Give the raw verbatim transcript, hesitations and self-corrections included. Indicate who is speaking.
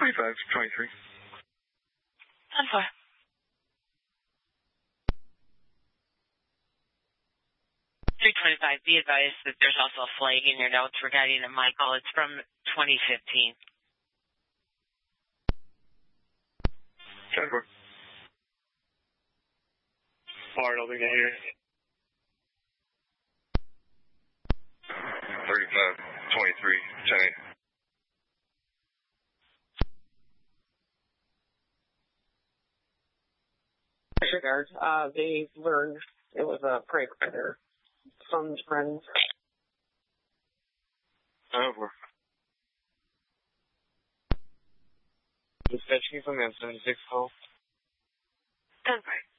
Speaker 1: twenty-five twenty-three.
Speaker 2: ten four. three twenty-five, be advised that there's also a flag in your notes regarding a Michael. It's from twenty fifteen.
Speaker 1: ten four. Hard, I'll be here.
Speaker 3: thirty-five twenty-three, ten eight.
Speaker 4: Disregard. Uh, they learned it was a prank by their son's friends.
Speaker 1: Over. Dispatching from Amsterdam, six call.
Speaker 2: ten four.